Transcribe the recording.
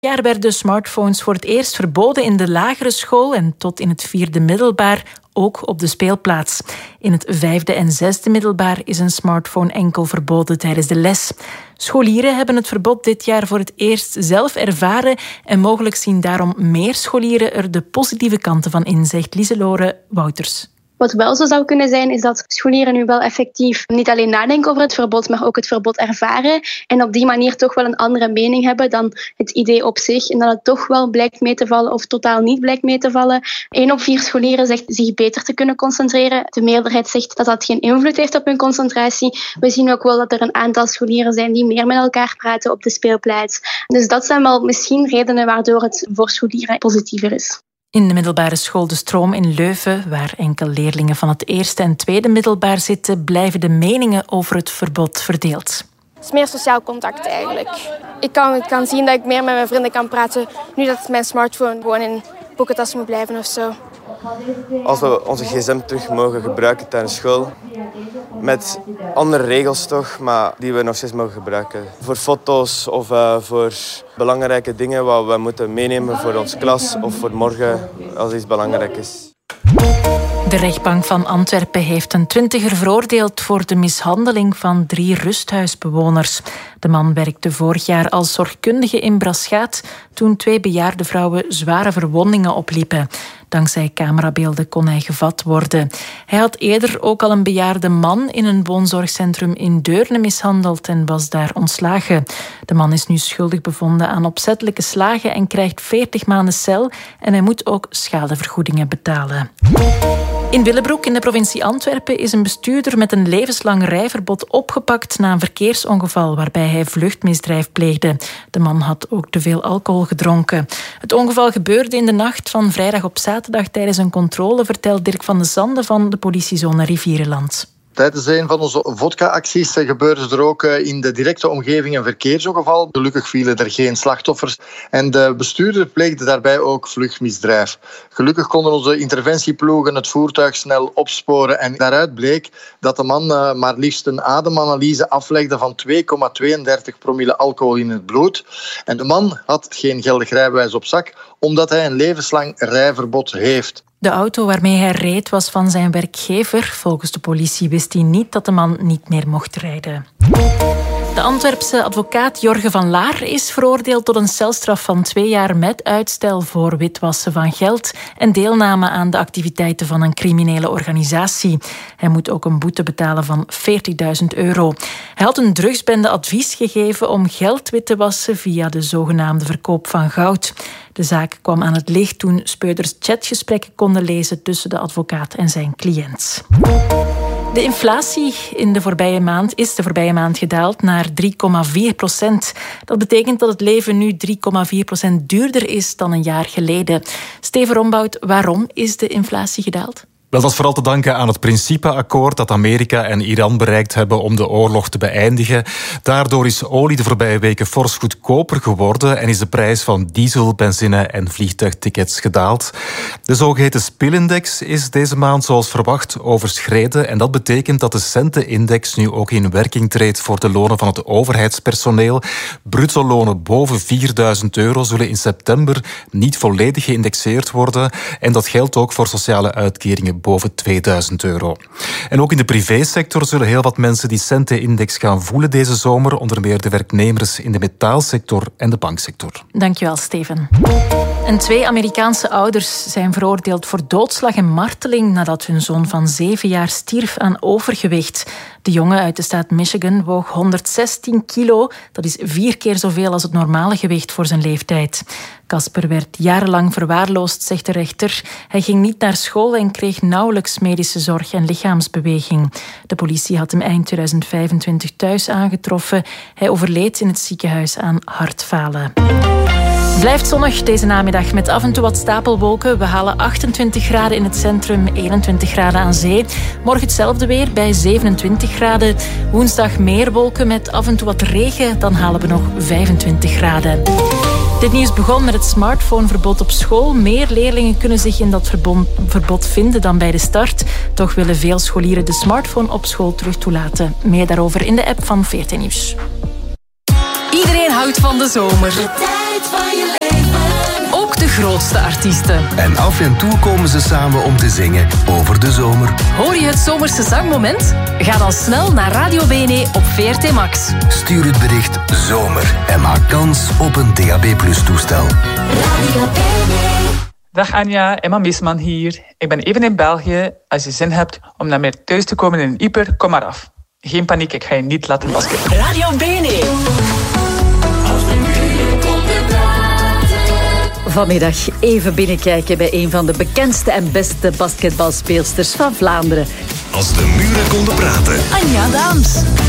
jaar werden smartphones voor het eerst verboden in de lagere school en tot in het 4e middelbaar ook op de speelplaats. In het 5e en 6e middelbaar is een smartphone enkel verboden tijdens de les. Scholieren hebben het verbod dit jaar voor het eerst zelf ervaren en mogelijk zien daarom meer scholieren er de positieve kanten van in, zegt Lieselore Wouters. Wat wel zo zou kunnen zijn, is dat scholieren nu wel effectief niet alleen nadenken over het verbod, maar ook het verbod ervaren. En op die manier toch wel een andere mening hebben dan het idee op zich. En dat het toch wel blijkt mee te vallen of totaal niet blijkt mee te vallen. 1 op 4 scholieren zegt zich beter te kunnen concentreren. De meerderheid zegt dat dat geen invloed heeft op hun concentratie. We zien ook wel dat er een aantal scholieren zijn die meer met elkaar praten op de speelplaats. Dus dat zijn wel misschien redenen waardoor het voor scholieren positiever is. In de middelbare school De Stroom in Leuven, waar enkel leerlingen van het 1e en 2e middelbaar zitten, blijven de meningen over het verbod verdeeld. Het is meer sociaal contact eigenlijk. Ik kan zien dat ik meer met mijn vrienden kan praten, nu dat mijn smartphone gewoon in boekentas moet blijven of zo. Als we onze gsm terug mogen gebruiken tijdens school, met andere regels toch, maar die we nog steeds mogen gebruiken. Voor foto's of voor belangrijke dingen wat we moeten meenemen voor onze klas of voor morgen als iets belangrijk is. De rechtbank van Antwerpen heeft een 20er veroordeeld voor de mishandeling van 3 rusthuisbewoners. De man werkte vorig jaar als zorgkundige in Braschaat toen 2 bejaarde vrouwen zware verwondingen opliepen. Dankzij camerabeelden kon hij gevat worden. Hij had eerder ook al een bejaarde man in een woonzorgcentrum in Deurne mishandeld en was daar ontslagen. De man is nu schuldig bevonden aan opzettelijke slagen en krijgt 40 maanden cel en hij moet ook schadevergoedingen betalen. In Willebroek in de provincie Antwerpen is een bestuurder met een levenslang rijverbod opgepakt na een verkeersongeval waarbij hij vluchtmisdrijf pleegde. De man had ook te veel alcohol gedronken. Het ongeval gebeurde in de nacht van vrijdag op zaterdag tijdens een controle, vertelt Dirk van de Zande van de politiezone Rivierenland. Tijdens een van onze vodka-acties gebeurde er ook in de directe omgeving een verkeersongeval. Gelukkig vielen er geen slachtoffers en de bestuurder pleegde daarbij ook vluchtmisdrijf. Gelukkig konden onze interventieploegen het voertuig snel opsporen en daaruit bleek dat de man maar liefst een ademanalyse aflegde van 2,32 promille alcohol in het bloed. En de man had geen geldig rijbewijs op zak, omdat hij een levenslang rijverbod heeft. De auto waarmee hij reed was van zijn werkgever. Volgens de politie wist hij niet dat de man niet meer mocht rijden. De Antwerpse advocaat Jorge van Laar is veroordeeld tot een celstraf van 2 jaar met uitstel voor witwassen van geld en deelname aan de activiteiten van een criminele organisatie. Hij moet ook een boete betalen van €40.000. Hij had een drugsbende advies gegeven om geld wit te wassen via de zogenaamde verkoop van goud. De zaak kwam aan het licht toen speurders chatgesprekken konden lezen tussen de advocaat en zijn cliënt. De inflatie is de voorbije maand gedaald naar 3,4%. Dat betekent dat het leven nu 3,4% duurder is dan een jaar geleden. Steven Rombout, waarom is de inflatie gedaald? Wel, dat is vooral te danken aan het principeakkoord dat Amerika en Iran bereikt hebben om de oorlog te beëindigen. Daardoor is olie de voorbije weken fors goedkoper geworden en is de prijs van diesel, benzine en vliegtuigtickets gedaald. De zogeheten spilindex is deze maand zoals verwacht overschreden en dat betekent dat de centenindex nu ook in werking treedt voor de lonen van het overheidspersoneel. Bruto lonen boven €4.000 zullen in september niet volledig geïndexeerd worden en dat geldt ook voor sociale uitkeringen boven €2.000. En ook in de privésector zullen heel wat mensen die centenindex gaan voelen deze zomer, onder meer de werknemers in de metaalsector en de banksector. Dankjewel, Steven. En 2 Amerikaanse ouders zijn veroordeeld voor doodslag en marteling nadat hun zoon van 7 jaar stierf aan overgewicht. De jongen uit de staat Michigan woog 116 kilo. Dat is 4 keer zoveel als het normale gewicht voor zijn leeftijd. Casper werd jarenlang verwaarloosd, zegt de rechter. Hij ging niet naar school en kreeg nauwelijks medische zorg en lichaamsbeweging. De politie had hem eind 2025 thuis aangetroffen. Hij overleed in het ziekenhuis aan hartfalen. Blijft zonnig deze namiddag met af en toe wat stapelwolken. We halen 28 graden in het centrum, 21 graden aan zee. Morgen hetzelfde weer bij 27 graden. Woensdag meer wolken met af en toe wat regen. Dan halen we nog 25 graden. Dit nieuws begon met het smartphoneverbod op school. Meer leerlingen kunnen zich in dat verbod vinden dan bij de start. Toch willen veel scholieren de smartphone op school terug toelaten. Meer daarover in de app van VRT Nieuws. Iedereen Iedereen houdt van de zomer. De tijd van je leven. Ook de grootste artiesten. En af en toe komen ze samen om te zingen over de zomer. Hoor je het zomerse zangmoment? Ga dan snel naar Radio BNE op VRT Max. Stuur het bericht zomer en maak kans op een DAB+ toestel. Radio BNE. Dag Anja, Emma Misman hier. Ik ben even in België. Als je zin hebt om naar mij thuis te komen in Ieper, kom maar af. Geen paniek, ik ga je niet laten basketten. Radio BNE. Vanmiddag even binnenkijken bij een van de bekendste en beste basketbalspeelsters van Vlaanderen. Als de muren konden praten. Anja Daams.